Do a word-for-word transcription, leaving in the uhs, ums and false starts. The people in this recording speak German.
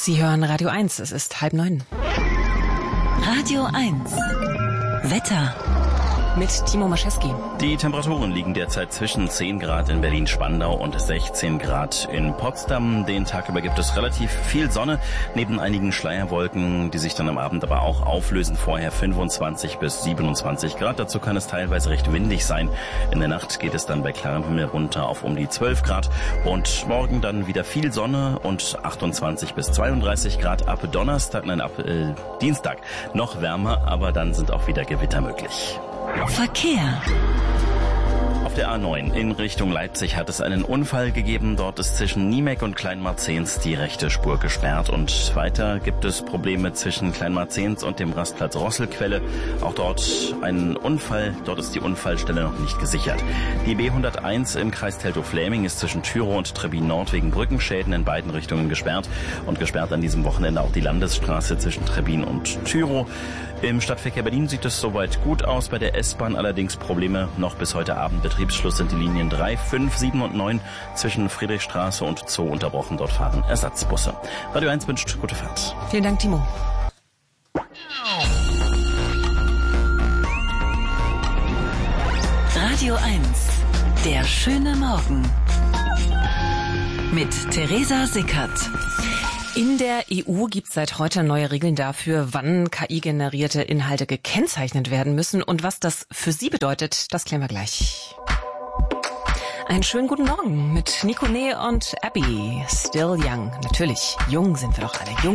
Sie hören Radio eins, es ist halb neun. Radio eins. Wetter. Mit Timo Maschewski. Die Temperaturen liegen derzeit zwischen zehn Grad in Berlin-Spandau und sechzehn Grad in Potsdam. Den Tag über gibt es relativ viel Sonne, neben einigen Schleierwolken, die sich dann am Abend aber auch auflösen. Vorher fünfundzwanzig bis siebenundzwanzig Grad. Dazu kann es teilweise recht windig sein. In der Nacht geht es dann bei klarem Himmel runter auf um die zwölf Grad. Und morgen dann wieder viel Sonne und achtundzwanzig bis zweiunddreißig Grad. Ab Donnerstag, nein, ab äh, Dienstag noch wärmer, aber dann sind auch wieder Gewitter möglich. Verkehr. Auf der A neun in Richtung Leipzig hat es einen Unfall gegeben. Dort ist zwischen Niemek und Kleinmarzens die rechte Spur gesperrt. Und weiter gibt es Probleme zwischen Kleinmarzens und dem Rastplatz Rosselquelle. Auch dort ein Unfall. Dort ist die Unfallstelle noch nicht gesichert. Die B hunderteins im Kreis Teltow-Fläming ist zwischen Tyrow und Trebbin Nord wegen Brückenschäden in beiden Richtungen gesperrt. Und gesperrt an diesem Wochenende auch die Landesstraße zwischen Trebbin und Tyrow. Im Stadtverkehr Berlin sieht es soweit gut aus. Bei der S-Bahn allerdings Probleme noch bis heute Abend. Betriebsschluss sind die Linien drei, fünf, sieben und neun zwischen Friedrichstraße und Zoo unterbrochen. Dort fahren Ersatzbusse. Radio eins wünscht gute Fahrt. Vielen Dank, Timo. Radio eins. Der schöne Morgen. Mit Theresa Sickert. In der E U gibt es seit heute neue Regeln dafür, wann K I-generierte Inhalte gekennzeichnet werden müssen. Und was das für Sie bedeutet, das klären wir gleich. Einen schönen guten Morgen mit Nico Nee und Abby. Still young. Natürlich, jung sind wir doch alle. Jung